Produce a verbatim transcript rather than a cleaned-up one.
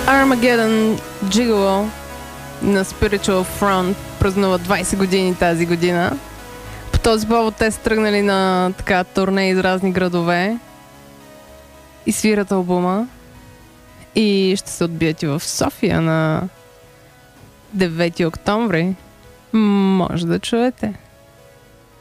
Armageddon Gigolo на Spiritual Front празнуват двайсет години тази година. По този повод те са тръгнали на така турне из разни градове и свират албума. И ще се отбият и в София на девети октомври. Може да чуете.